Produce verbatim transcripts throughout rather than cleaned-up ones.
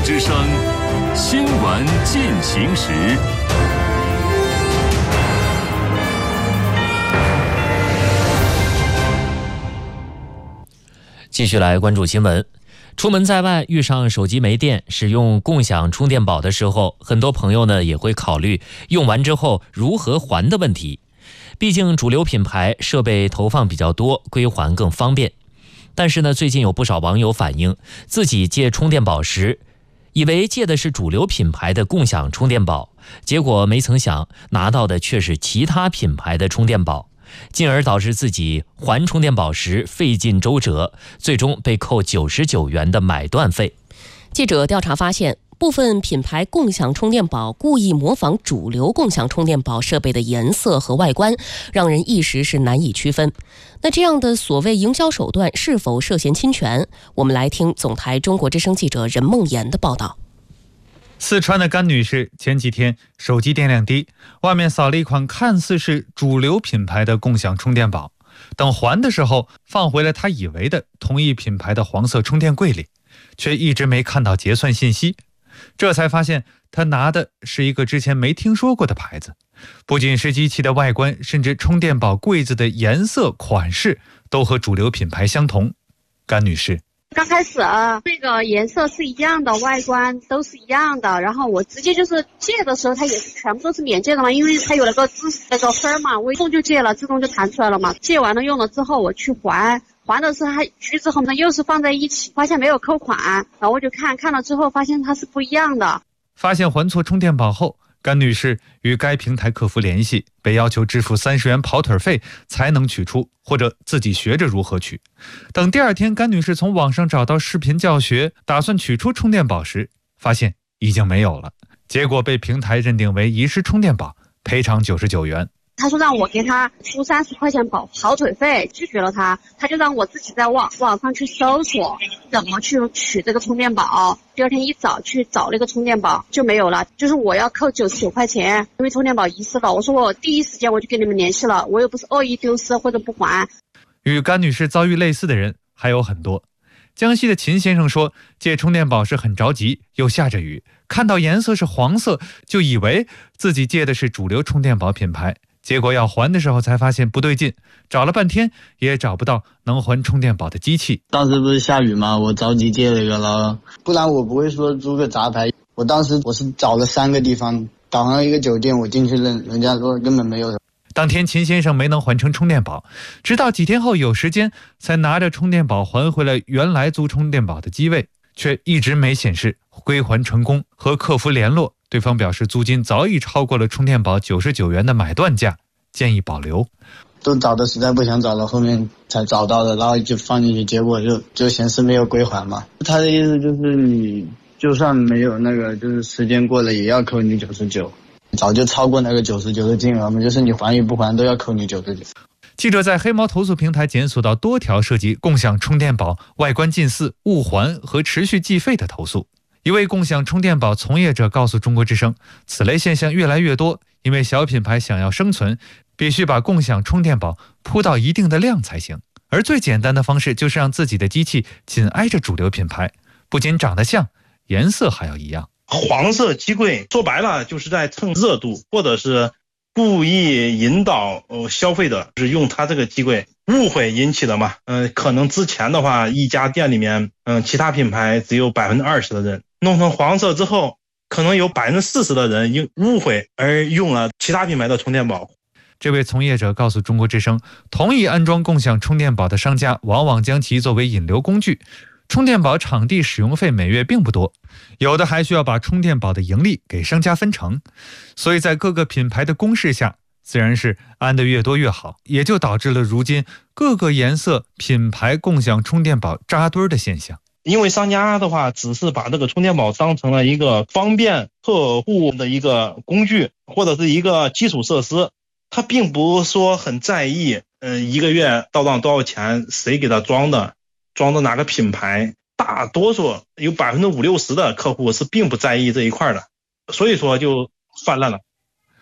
之声新闻进行时。 继续来关注新闻。出门在外遇上手机没电，使用共享充电宝的时候，很多朋友呢也会考虑用完之后如何还的问题。毕竟主流品牌设备投放比较多，归还更方便。但是呢，最近有不少网友反映，自己借充电宝时，以为借的是主流品牌的共享充电宝，结果没曾想拿到的却是其他品牌的充电宝，进而导致自己还充电宝时费尽周折，最终被扣九十九元的买断费。 记者调查发现，部分品牌共享充电宝故意模仿主流共享充电宝设备的颜色和外观，让人一时是难以区分。那这样的所谓营销手段是否涉嫌侵权？我们来听总台中国之声记者任梦妍的报道。 四川的甘女士前几天手机电量低，外面扫了一款看似是主流品牌的共享充电宝，等还的时候放回了她以为的同一品牌的黄色充电柜里，却一直没看到结算信息。这才发现她拿的是一个之前没听说过的牌子，不仅是机器的外观，甚至充电宝柜子的颜色款式都和主流品牌相同。甘女士刚开始啊，那个颜色是一样的，外观都是一样的，然后我直接就是借的时候它也是全部都是免借的嘛，因为它有那个自那个分嘛，我一动就借了，自动就弹出来了嘛。借完了用了之后我去还，还的时候它橘子红的又是放在一起，发现没有扣款，然后我就看看了之后发现它是不一样的。 发现还错充电宝后，甘女士与该平台客服联系，被要求支付三十元跑腿费才能取出，或者自己学着如何取。等第二天甘女士从网上找到视频教学，打算取出充电宝时，发现已经没有了，结果被平台认定为遗失充电宝，赔偿九十九元。 他说让我给他出三十块钱跑跑腿费，拒绝了他，他就让我自己在网网上去搜索怎么去取这个充电宝。第二天一早去找那个充电宝就没有了，就是我要扣九十九块钱，因为充电宝遗失了。我说我第一时间我就跟你们联系了，我又不是恶意丢失或者不还。 与甘女士遭遇类似的人还有很多。江西的秦先生说，借充电宝时很着急，又下着雨，看到颜色是黄色，就以为自己借的是主流充电宝品牌，结果要还的时候才发现不对劲，找了半天也找不到能还充电宝的机器。 当时不是下雨吗？我着急借了一个了，不然我不会说租个杂牌。我当时我是找了三个地方，导航一个酒店，我进去人人家说根本没有。 当天秦先生没能还成充电宝，直到几天后有时间才拿着充电宝还回了原来租充电宝的机位，却一直没显示归还成功。和客服联络，对方表示租金早已超过了充电宝九十九元的买断价，建议保留。 都找的实在不想找了，后面才找到的，然后就放进去，结果就就显示没有归还嘛。他的意思就是你就算没有那个，就是时间过了也要扣你九十九，早就超过那个九十九的金额嘛，就是你还与不还都要扣你九十九。 记者在黑猫投诉平台检索到多条涉及共享充电宝外观近似、误还和持续计费的投诉。一位共享充电宝从业者告诉中国之声，此类现象越来越多，因为小品牌想要生存，必须把共享充电宝铺到一定的量才行，而最简单的方式就是让自己的机器紧挨着主流品牌，不仅长得像，颜色还要一样。 黄色机柜说白了就是在蹭热度，或者是故意引导消费者是用它这个机柜，误会引起的嘛。嗯、呃，可能之前的话，一家店里面，嗯、呃，其他品牌只有百分之二十的人弄成黄色之后，可能有百分之四十的人因误会而用了其他品牌的充电宝。 这位从业者告诉中国之声，同意安装共享充电宝的商家往往将其作为引流工具。充电宝场地使用费每月并不多，有的还需要把充电宝的盈利给商家分成，所以在各个品牌的攻势下，自然是安得越多越好，也就导致了如今各个颜色品牌共享充电宝扎堆的现象。 因为商家的话只是把这个充电宝当成了一个方便客户的一个工具，或者是一个基础设施，他并不说很在意嗯、呃，一个月到账多少钱，谁给他装的，装的哪个品牌，大多数有百分之五六十的客户是并不在意这一块的，所以说就泛滥了。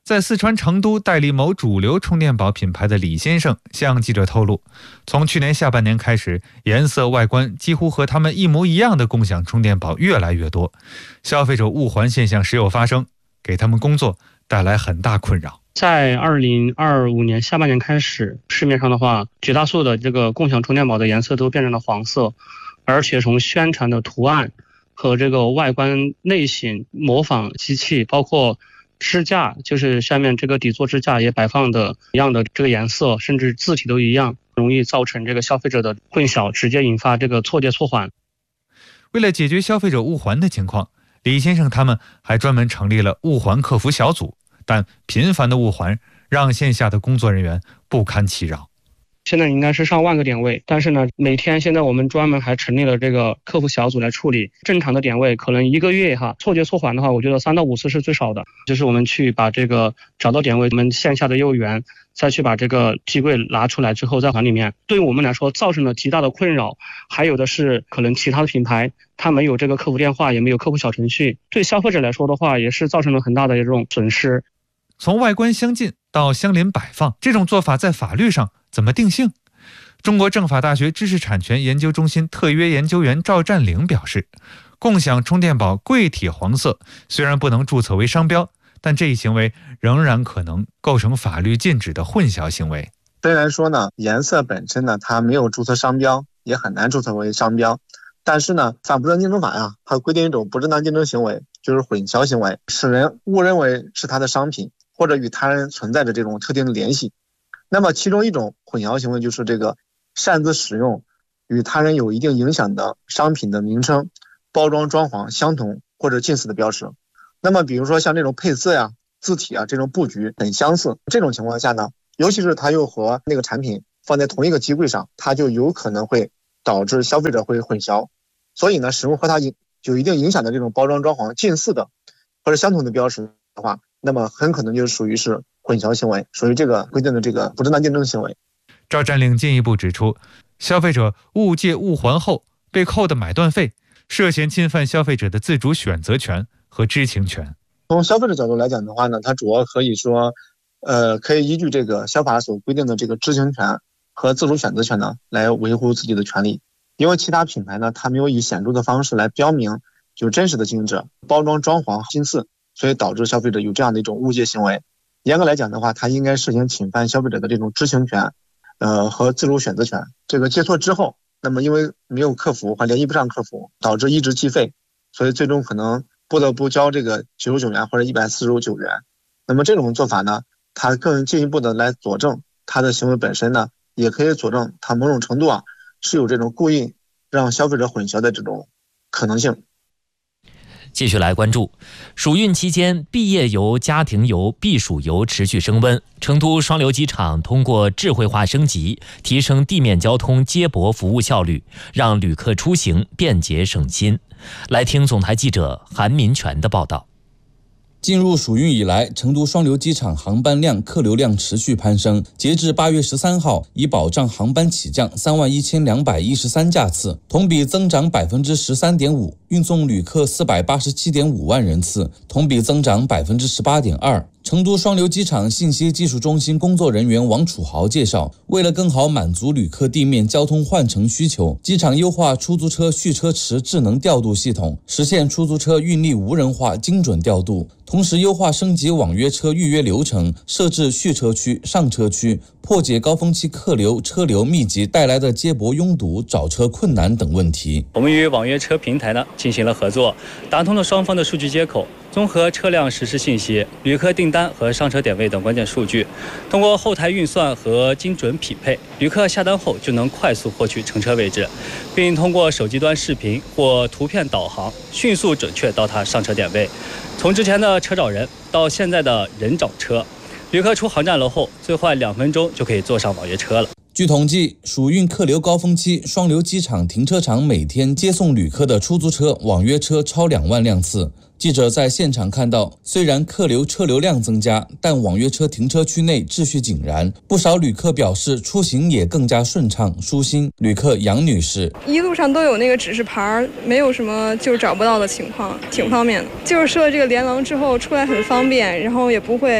在四川成都代理某主流充电宝品牌的李先生向记者透露，从去年下半年开始，颜色外观几乎和他们一模一样的共享充电宝越来越多，消费者误还现象时有发生，给他们工作带来很大困扰。 在二零二五年下半年开始，市面上的话，绝大多数的这个共享充电宝的颜色都变成了黄色，而且从宣传的图案和这个外观类型模仿机器，包括支架，就是下面这个底座支架也摆放的一样的这个颜色，甚至字体都一样，容易造成这个消费者的混淆，直接引发这个错借错还。 为了解决消费者误还的情况，李先生他们还专门成立了误还客服小组，但频繁的误还让线下的工作人员不堪其扰。 现在应该是上万个点位，但是呢，每天现在我们专门还成立了这个客服小组来处理。正常的点位可能一个月哈，错借错还的话，我觉得三到五次是最少的。就是我们去把这个找到点位，我们线下的业务员再去把这个机柜拿出来之后再还里面，对于我们来说造成了极大的困扰。还有的是可能其他的品牌它没有这个客服电话，也没有客服小程序，对消费者来说的话也是造成了很大的这种损失。 从外观相近到相邻摆放，这种做法在法律上怎么定性？中国政法大学知识产权研究中心特约研究员赵占领表示，共享充电宝柜体黄色虽然不能注册为商标，但这一行为仍然可能构成法律禁止的混淆行为。 虽然说呢，颜色本身呢，它没有注册商标，也很难注册为商标，但是呢，反不正竞争法呀，它规定一种不正当竞争行为，就是混淆行为，使人误认为是它的商品，或者与他人存在着这种特定的联系。那么其中一种混淆行为就是这个擅自使用与他人有一定影响的商品的名称、包装装潢相同或者近似的标识。那么比如说像这种配色呀、字体啊，这种布局很相似，这种情况下呢，尤其是它又和那个产品放在同一个机柜上，它就有可能会导致消费者会混淆。所以呢，使用和它有一定影响的这种包装装潢近似的或者相同的标识的话，那么很可能就属于是混淆行为，属于这个规定的这个不正当竞争行为。 赵占领进一步指出，消费者误借误还后被扣的买断费，涉嫌侵犯消费者的自主选择权和知情权。 从消费者角度来讲的话呢，它主要可以说，呃，可以依据这个消法所规定的这个知情权和自主选择权呢，来维护自己的权利。因为其他品牌呢，它没有以显著的方式来标明就真实的经营者，包装装潢近似，所以导致消费者有这样的一种误借行为。严格来讲的话，它应该涉嫌侵犯消费者的这种知情权，呃和自主选择权。这个借错之后，那么因为没有客服或联系不上客服，导致一直计费，所以最终可能不得不交这个九十九元或者一百四十九元。那么这种做法呢，它更进一步的来佐证它的行为本身呢，也可以佐证它某种程度啊是有这种故意让消费者混淆的这种可能性。 继续来关注，暑运期间，毕业游、家庭游、避暑游持续升温。成都双流机场通过智慧化升级，提升地面交通接驳服务效率，让旅客出行便捷省心。来听总台记者韩民权的报道。 进入暑运以来，成都双流机场航班量、客流量持续攀升。截至八月十三号，已保障航班起降三万一千两百一十三架次，同比增长百分之十三点五，运送旅客四百八十七点五万人次，同比增长百分之十八点二。成都双流机场信息技术中心工作人员王楚豪介绍，为了更好满足旅客地面交通换乘需求，机场优化出租车蓄车池智能调度系统，实现出租车运力无人化精准调度，同时优化升级网约车预约流程，设置蓄车区、上车区，破解高峰期客流、车流密集带来的接驳拥堵、找车困难等问题。 我们与网约车平台呢进行了合作，打通了双方的数据接口，综合车辆实时信息、旅客订单和上车点位等关键数据，通过后台运算和精准匹配，旅客下单后就能快速获取乘车位置，并通过手机端视频或图片导航，迅速准确到达上车点位。从之前的车找人到现在的人找车，旅客出航站楼后，最快两分钟就可以坐上网约车了。 据统计，暑运客流高峰期，双流机场停车场每天接送旅客的出租车、网约车超两万辆次。记者在现场看到，虽然客流车流量增加，但网约车停车区内秩序井然，不少旅客表示出行也更加顺畅舒心。旅客杨女士： 一路上都有那个指示牌，没有什么就是找不到的情况，挺方便的。就是设了这个连廊之后，出来很方便，然后也不会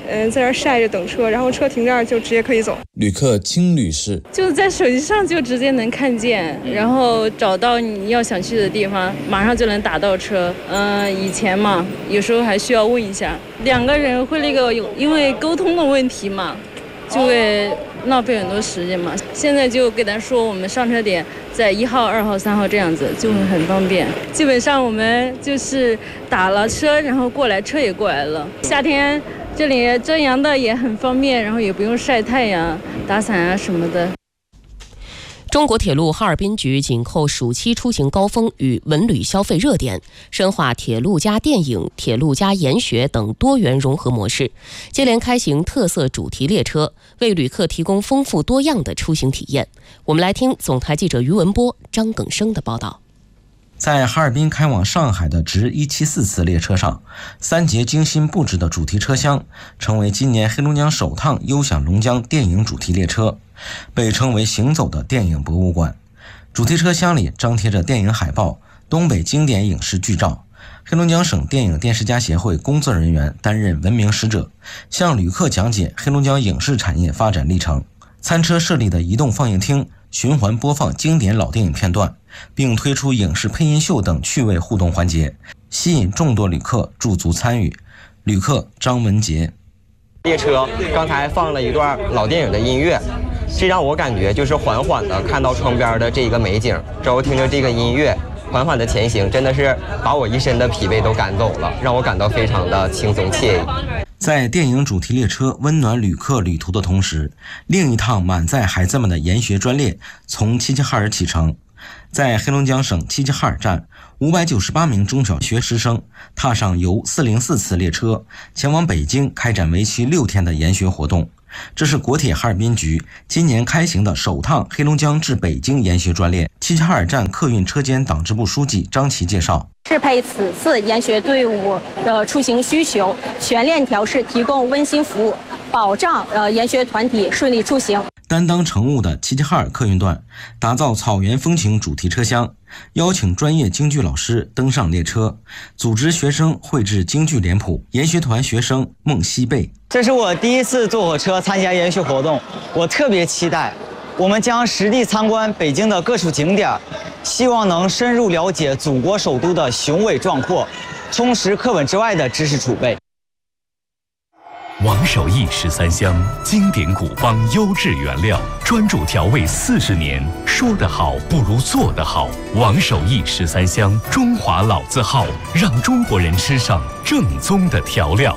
嗯，在这儿晒着等车，然后车停这儿就直接可以走。 旅客青女士就在手机上就直接能看见，然后找到你要想去的地方，马上就能打到车。嗯、呃，以前嘛，有时候还需要问一下，两个人会那个有因为沟通的问题嘛，就会浪费很多时间嘛。现在就给他说我们上车点在一号、二号、三号这样子，就会很方便。基本上我们就是打了车，然后过来，车也过来了。夏天这里遮阳的也很方便，然后也不用晒太阳、打伞啊什么的。 中国铁路哈尔滨局紧扣暑期出行高峰与文旅消费热点，深化铁路加电影、铁路加研学等多元融合模式，接连开行特色主题列车，为旅客提供丰富多样的出行体验。我们来听总台记者于文波、张耿生的报道。 在哈尔滨开往上海的直一七四次列车上，三节精心布置的主题车厢成为今年黑龙江首趟优享龙江电影主题列车，被称为行走的电影博物馆。主题车厢里张贴着电影海报、东北经典影视剧照。黑龙江省电影电视家协会工作人员担任文明使者，向旅客讲解黑龙江影视产业发展历程。餐车设立的移动放映厅循环播放经典老电影片段，并推出影视配音秀等趣味互动环节，吸引众多旅客驻足参与。旅客张文杰： 列车刚才放了一段老电影的音乐，这让我感觉就是缓缓的看到窗边的这个美景，之后听着这个音乐缓缓的前行，真的是把我一身的疲惫都赶走了，让我感到非常的轻松惬意。 在电影主题列车温暖旅客旅途的同时，另一趟满载孩子们的研学专列从齐齐哈尔启程。在黑龙江省齐齐哈尔站，五百九十八名中小学师生踏上由四零四次列车前往北京开展为期六天的研学活动。这是国铁哈尔滨局今年开行的首趟黑龙江至北京研学专列。齐齐哈尔站客运车间党支部书记张琪介绍， 适配此次研学队伍的出行需求，全链条式提供温馨服务，保障呃研学团体顺利出行。 担当乘务的齐齐哈尔客运段打造草原风情主题车厢，邀请专业京剧老师登上列车，组织学生绘制京剧脸谱。研学团学生孟西贝： 这是我第一次坐火车参加研学活动，我特别期待。我们将实地参观北京的各处景点，希望能深入了解祖国首都的雄伟壮阔，充实课本之外的知识储备。 王守义十三香，经典古方优质原料，专注调味四十年，说得好不如做得好。王守义十三香，中华老字号，让中国人吃上正宗的调料。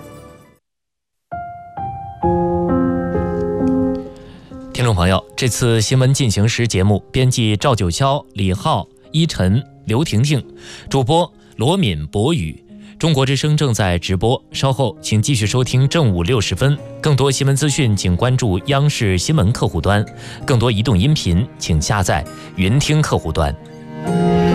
听众朋友，这次新闻进行时节目编辑赵九霄、李浩、依晨、刘婷婷，主播罗敏、博宇。中国之声正在直播，稍后请继续收听正午六十分。更多新闻资讯，请关注央视新闻客户端；更多移动音频，请下载云听客户端。